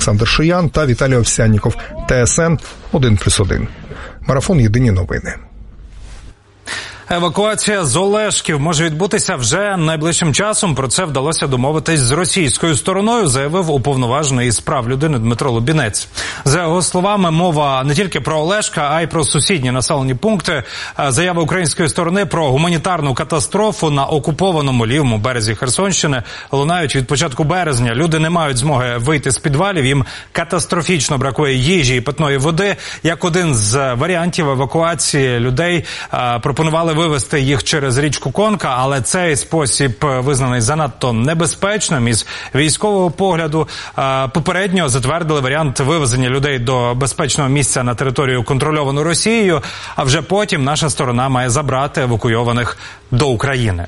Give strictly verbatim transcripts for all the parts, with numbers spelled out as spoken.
Олександр Шиян та Віталій Овсянніков. ТСН один плюс один. Марафон «Єдині новини». Евакуація з Олешків може відбутися вже найближчим часом. Про це вдалося домовитись з російською стороною, заявив уповноважений із прав людини Дмитро Лубінець. За його словами, мова не тільки про Олешка, а й про сусідні населені пункти. Заяви української сторони про гуманітарну катастрофу на окупованому лівому березі Херсонщини лунають від початку березня. Люди не мають змоги вийти з підвалів, їм катастрофічно бракує їжі і питної води. Як один з варіантів евакуації людей пропонували вивезти їх через річку Конка, але цей спосіб визнаний занадто небезпечним. Із військового погляду попередньо затвердили варіант вивезення людей до безпечного місця на територію, контрольовану Росією, а вже потім наша сторона має забрати евакуйованих до України.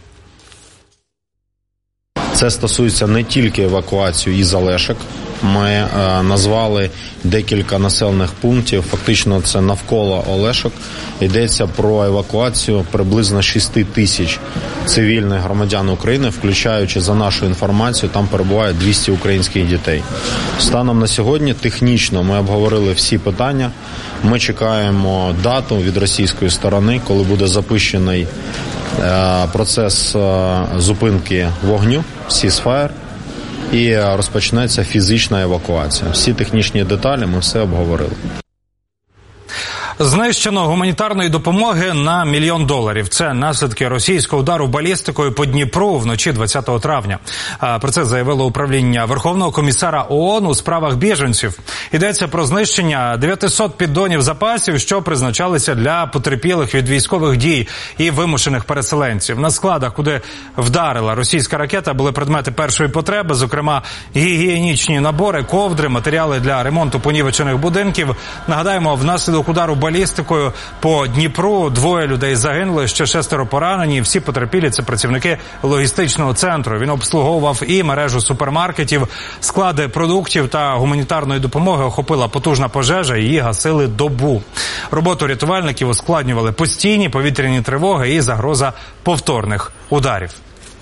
Це стосується не тільки евакуації із Олешок. Ми е, назвали декілька населених пунктів, фактично це навколо Олешок. Йдеться про евакуацію приблизно шість тисяч цивільних громадян України, включаючи, за нашу інформацію, там перебуває двісті українських дітей. Станом на сьогодні технічно ми обговорили всі питання. Ми чекаємо дату від російської сторони, коли буде запущений е, процес е, зупинки вогню, ceasefire, і розпочнеться фізична евакуація. Всі технічні деталі ми все обговорили. Знищено гуманітарної допомоги на мільйон доларів. Це наслідки російського удару балістикою по Дніпру вночі двадцятого травня. Про це заявило управління Верховного комісара ООН у справах біженців. Йдеться про знищення дев'ятисот піддонів запасів, що призначалися для потерпілих від військових дій і вимушених переселенців. На складах, куди вдарила російська ракета, були предмети першої потреби, зокрема гігієнічні набори, ковдри, матеріали для ремонту понівечених будинків. Нагадаємо, внаслідок удару балістикою по Дніпру двоє людей загинули, ще шестеро поранені. Всі потерпілі – це працівники логістичного центру. Він обслуговував і мережу супермаркетів. Склади продуктів та гуманітарної допомоги охопила потужна пожежа, її гасили добу. Роботу рятувальників ускладнювали постійні повітряні тривоги і загроза повторних ударів.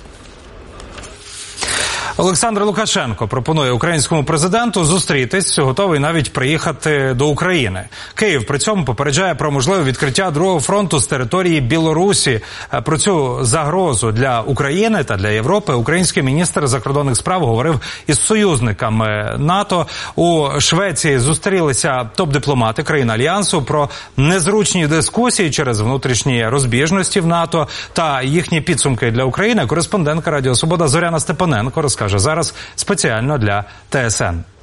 Олександр Лукашенко пропонує українському президенту зустрітись, готовий навіть приїхати до України. Київ при цьому попереджає про можливе відкриття другого фронту з території Білорусі. Про цю загрозу для України та для Європи український міністр закордонних справ говорив із союзниками НАТО. У Швеції зустрілися топ-дипломати країн Альянсу про незручні дискусії через внутрішні розбіжності в НАТО та їхні підсумки для України. Кореспондентка Радіо Свобода Зоряна Степаненко розкаже зараз спеціально для ТСН.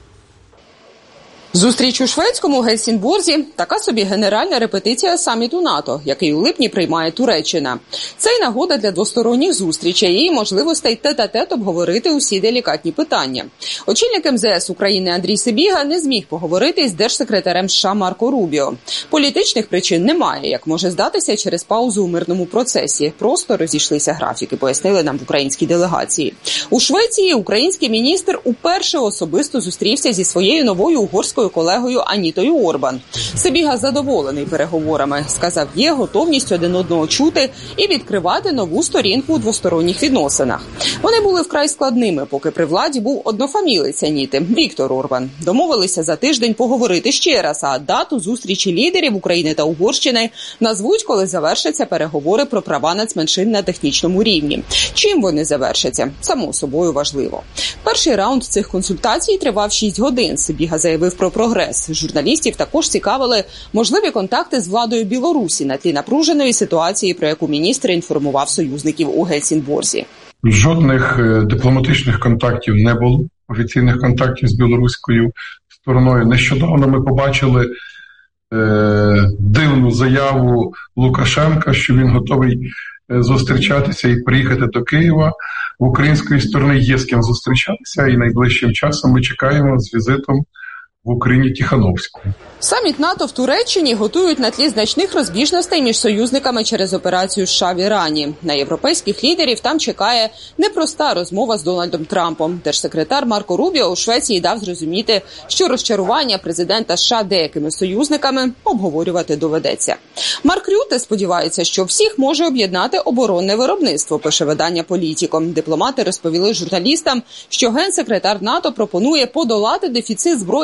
Зустріч у шведському Гельсінборзі – така собі генеральна репетиція саміту НАТО, який у липні приймає Туреччина. Це й нагода для двосторонніх зустрічей і можливостей тет-а-тет обговорити усі делікатні питання. Очільник ем зе ес України Андрій Сибіга не зміг поговорити з держсекретарем США Марко Рубіо. Політичних причин немає, як може здатися через паузу у мирному процесі. Просто розійшлися графіки, пояснили нам в українській делегації. У Швеції український міністр уперше особисто зустрівся зі своєю новою угорською колегою Анітою Орбан. Сибіга задоволений переговорами. Сказав, є готовність один одного чути і відкривати нову сторінку у двосторонніх відносинах. Вони були вкрай складними, поки при владі був однофамілець Аніти – Віктор Орбан. Домовилися за тиждень поговорити ще раз, а дату зустрічі лідерів України та Угорщини назвуть, коли завершаться переговори про права нацменшин на технічному рівні. Чим вони завершаться? Само собою важливо. Перший раунд цих консультацій тривав шість годин. Сибіга заявив про прогрес. Журналістів також цікавили можливі контакти з владою Білорусі на тлі напруженої ситуації, про яку міністр інформував союзників у Гельсінборзі. Жодних дипломатичних контактів не було, офіційних контактів з білоруською стороною. Нещодавно ми побачили е, дивну заяву Лукашенка, що він готовий зустрічатися і приїхати до Києва. В української сторони є з ким зустрічатися, і найближчим часом ми чекаємо з візитом в Україні Тихановську. Саміт НАТО в Туреччині готують на тлі значних розбіжностей між союзниками через операцію США в Ірані. На європейських лідерів там чекає непроста розмова з Дональдом Трампом. Держсекретар Марко Рубіо у Швеції дав зрозуміти, що розчарування президента США деякими союзниками обговорювати доведеться. Марк Рюте сподівається, що всіх може об'єднати оборонне виробництво, пише видання «Політіко». Дипломати розповіли журналістам, що генсекретар НАТО пропонує подолати дефіцит зброї